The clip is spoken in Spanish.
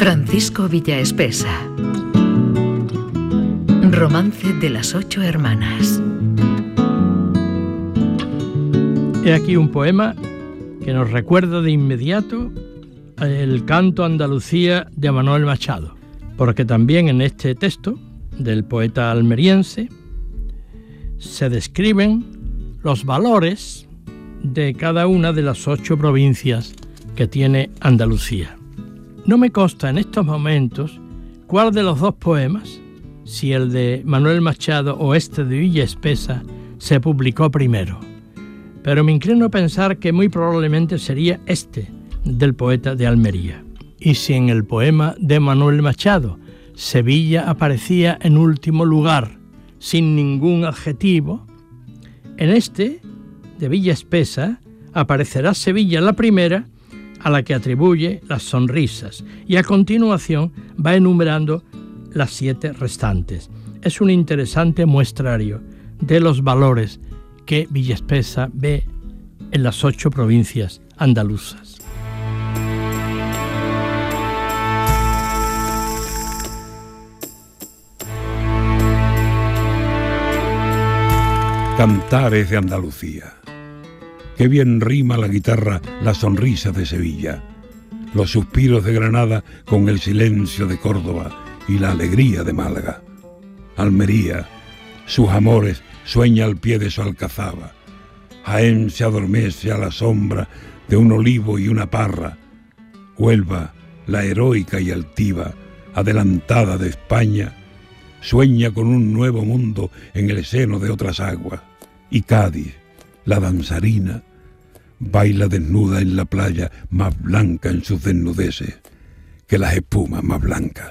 Francisco Villaespesa. Romance de las 8 hermanas. He aquí un poema que nos recuerda de inmediato el canto Andalucía de Manuel Machado, porque también en este texto del poeta almeriense se describen los valores de cada una de las 8 provincias que tiene Andalucía. No me consta en estos momentos cuál de los dos poemas, si el de Manuel Machado o este de Villaespesa, se publicó primero, pero me inclino a pensar que muy probablemente sería este del poeta de Almería. Y si en el poema de Manuel Machado Sevilla aparecía en último lugar, sin ningún adjetivo, en este de Villaespesa aparecerá Sevilla la primera, a la que atribuye las sonrisas, y a continuación va enumerando las 7 restantes. Es un interesante muestrario de los valores que Villaespesa ve en las 8 provincias andaluzas. Cantares de Andalucía. Qué bien rima la guitarra la sonrisa de Sevilla, los suspiros de Granada con el silencio de Córdoba y la alegría de Málaga. Almería, sus amores, sueña al pie de su alcazaba. Jaén se adormece a la sombra de un olivo y una parra. Huelva, la heroica y altiva, adelantada de España, sueña con un nuevo mundo en el seno de otras aguas. Y Cádiz, la danzarina, baila desnuda en la playa más blanca en sus desnudeces que las espumas más blancas.